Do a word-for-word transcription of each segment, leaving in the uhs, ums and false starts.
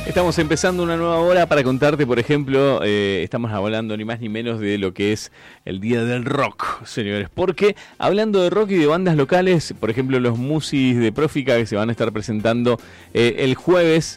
Estamos empezando una nueva hora para contarte, por ejemplo, eh, estamos hablando ni más ni menos de lo que es el Día del Rock, señores. Porque hablando de rock y de bandas locales, por ejemplo, los Musis de Prófica que se van a estar presentando eh, el jueves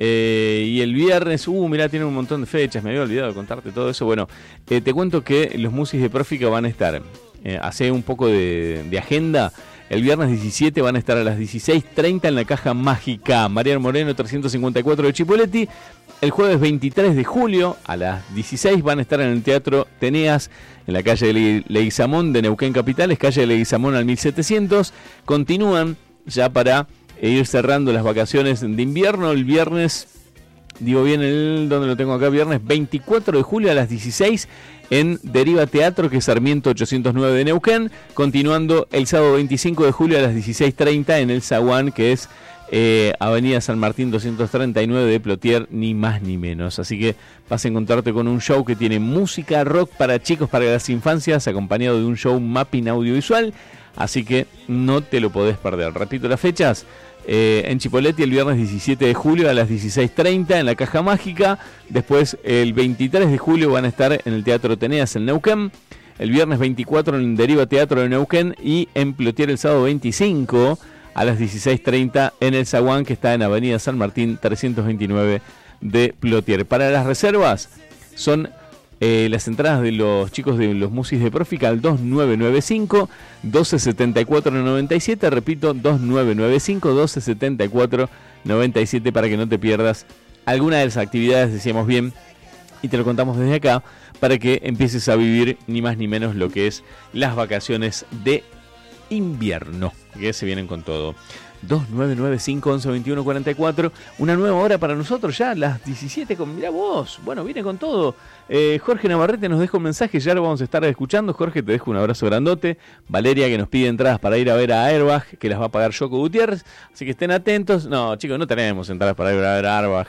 eh, y el viernes. Uh, mirá, tienen un montón de fechas, me había olvidado de contarte todo eso. Bueno, eh, te cuento que los Musis de Prófica van a estar, eh, hace un poco de, de agenda. El viernes diecisiete van a estar a las dieciséis treinta en la Caja Mágica, Mariano Moreno trescientos cincuenta y cuatro de Chipoleti. El jueves veintitrés de julio a las dieciséis van a estar en el Teatro Teneas, en la calle Le- Leguizamón de Neuquén Capital, es calle Leguizamón al mil setecientos. Continúan ya para ir cerrando las vacaciones de invierno. El viernes, digo bien, el ¿dónde lo tengo acá? Viernes veinticuatro de julio a las dieciséis en Deriva Teatro, que es Sarmiento ochocientos nueve de Neuquén. Continuando el sábado veinticinco de julio a las dieciséis treinta en el Zaguán, que es eh, Avenida San Martín doscientos treinta y nueve de Plotier, ni más ni menos. Así que vas a encontrarte con un show que tiene música rock para chicos, para las infancias, acompañado de un show mapping audiovisual. Así que no te lo podés perder. Repito las fechas. Eh, en Chipoleti el viernes diecisiete de julio a las dieciséis treinta en la Caja Mágica. Después el veintitrés de julio van a estar en el Teatro Teneas en Neuquén. El viernes veinticuatro en Deriva Teatro de Neuquén. Y en Plotier el sábado veinticinco a las dieciséis treinta en el Zaguán, que está en Avenida San Martín trescientos veintinueve de Plotier. Para las reservas son Eh, las entradas de los chicos de los Musis de Prófica al dos nueve nueve cinco, doce setenta y cuatro noventa y siete. Repito, dos nueve nueve cinco, doce setenta y cuatro noventa y siete, para que no te pierdas alguna de las actividades, decíamos bien, y te lo contamos desde acá, para que empieces a vivir ni más ni menos lo que es las vacaciones de invierno, que se vienen con todo. dos nueve nueve cinco, once veintiuno cuarenta y cuatro. Una nueva hora para nosotros ya, las diecisiete con... Mirá vos, bueno, viene con todo. Eh, Jorge Navarrete nos deja un mensaje, ya lo vamos a estar escuchando. Jorge, te dejo un abrazo grandote. Valeria, que nos pide entradas para ir a ver a Airbag, que las va a pagar Yoko Gutiérrez. Así que estén atentos. No, chicos, no tenemos entradas para ir a ver a Airbag.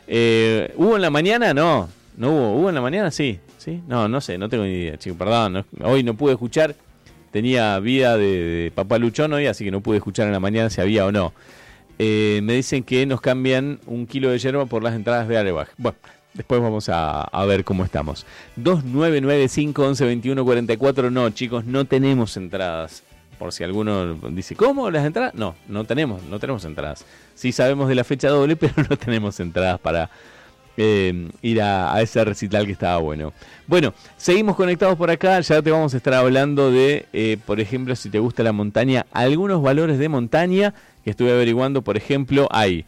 Eh, ¿Hubo en la mañana? No, no hubo. ¿Hubo en la mañana? Sí. ¿Sí? No, no sé, no tengo ni idea, chicos, perdón. No, hoy no pude escuchar. Tenía vida de, de papá Luchón hoy, así que no pude escuchar en la mañana si había o no. Eh, me dicen que nos cambian un kilo de yerba por las entradas de Airbag. Bueno, después vamos a, a ver cómo estamos. dos nueve nueve cinco, once veintiuno cuarenta y cuatro. No, chicos, no tenemos entradas. Por si alguno dice, ¿cómo? ¿Las entradas? No, no tenemos, no tenemos entradas. Sí sabemos de la fecha doble, pero no tenemos entradas para... Eh, ir a, a ese recital que estaba bueno. Bueno, seguimos conectados por acá. Ya te vamos a estar hablando de, eh, por ejemplo, si te gusta la montaña, algunos valores de montaña que estuve averiguando. Por ejemplo, hay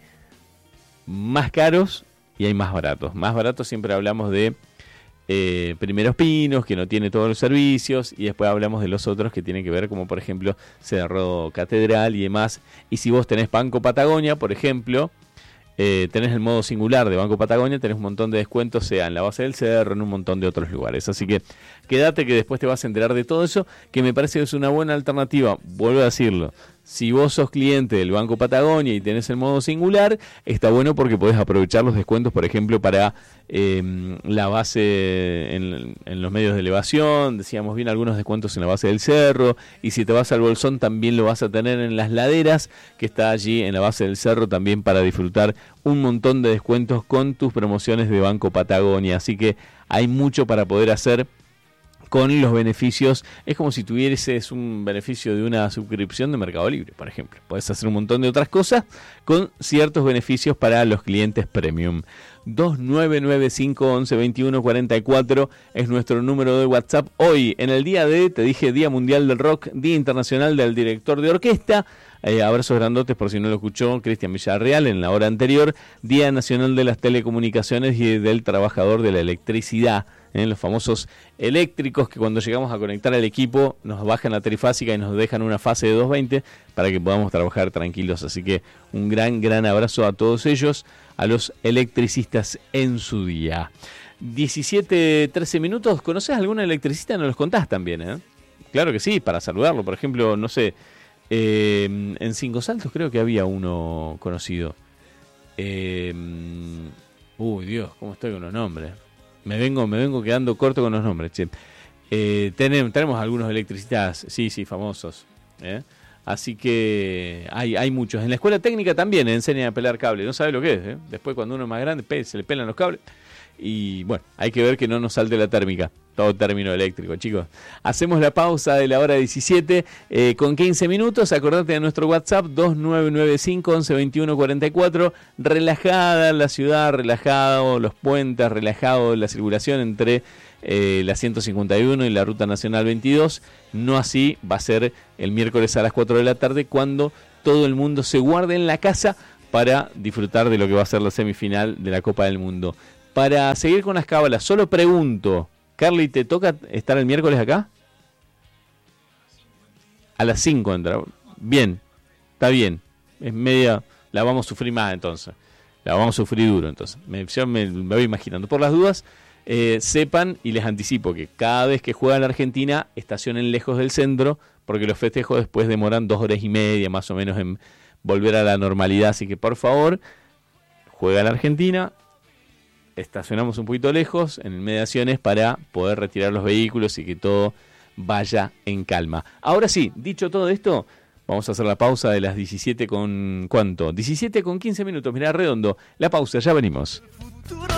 más caros y hay más baratos. Más baratos siempre hablamos de eh, Primeros Pinos, que no tiene todos los servicios, y después hablamos de los otros que tienen que ver, como por ejemplo Cerro Catedral y demás. Y si vos tenés Banco Patagonia, por ejemplo, Eh, tenés el modo singular de Banco Patagonia, tenés un montón de descuentos, sea en la base del cerro, en un montón de otros lugares. Así que quédate, que después te vas a enterar de todo eso, que me parece que es una buena alternativa. Vuelvo a decirlo, si vos sos cliente del Banco Patagonia y tenés el modo singular, está bueno porque podés aprovechar los descuentos, por ejemplo, para eh, la base en, en los medios de elevación. Decíamos bien, algunos descuentos en la base del cerro. Y si te vas al Bolsón, también lo vas a tener en las laderas, que está allí en la base del cerro, también para disfrutar un montón de descuentos con tus promociones de Banco Patagonia. Así que hay mucho para poder hacer con los beneficios. Es como si tuvieses un beneficio de una suscripción de Mercado Libre, por ejemplo. Podés hacer un montón de otras cosas con ciertos beneficios para los clientes premium. dos nueve nueve cinco, once veintiuno cuarenta y cuatro es nuestro número de WhatsApp. Hoy, en el día de, te dije, Día Mundial del Rock, Día Internacional del Director de Orquesta. Eh, abrazos grandotes por si no lo escuchó Cristian Villarreal en la hora anterior. Día Nacional de las Telecomunicaciones y del Trabajador de la Electricidad. ¿eh? Los famosos eléctricos que cuando llegamos a conectar al equipo nos bajan la trifásica y nos dejan una fase de doscientos veinte para que podamos trabajar tranquilos. Así que un gran, gran abrazo a todos ellos, a los electricistas en su día. diecisiete, trece minutos. ¿Conoces algún electricista? Nos los contás también, ¿eh? Claro que sí, para saludarlo. Por ejemplo, no sé, eh, en Cinco Saltos creo que había uno conocido. Eh, uy, Dios, ¿cómo estoy con los nombres? Me vengo, me vengo quedando corto con los nombres, che. Eh, tenemos, tenemos algunos electricistas, sí, sí, famosos, ¿eh? Así que hay, hay muchos. En la escuela técnica también enseñan a pelar cable. No sabe lo que es, ¿eh? Después cuando uno es más grande pe- se le pelan los cables. Y bueno, hay que ver que no nos salte la térmica. Todo término eléctrico, chicos. Hacemos la pausa de la hora diecisiete eh, con quince minutos. Acordate de nuestro WhatsApp dos nueve nueve cinco once veintiuno cuarenta y cuatro. Relajada la ciudad, relajado los puentes, relajado la circulación entre eh, la ciento cincuenta y uno y la Ruta Nacional veintidós. No así va a ser el miércoles a las cuatro de la tarde, cuando todo el mundo se guarde en la casa para disfrutar de lo que va a ser la semifinal de la Copa del Mundo. Para seguir con las cábalas, solo pregunto, Carly, ¿te toca estar el miércoles acá? A las cinco entra. Bien, está bien. Es media, la vamos a sufrir más entonces. La vamos a sufrir duro entonces. Me, yo me, me voy imaginando. Por las dudas, eh, sepan y les anticipo que cada vez que juega la Argentina, estacionen lejos del centro, porque los festejos después demoran dos horas y media más o menos en volver a la normalidad. Así que por favor, juega la Argentina, estacionamos un poquito lejos en inmediaciones para poder retirar los vehículos y que todo vaya en calma. Ahora sí, dicho todo esto, vamos a hacer la pausa de las diecisiete con... ¿Cuánto? diecisiete con quince minutos, mirá, redondo. La pausa, ya venimos.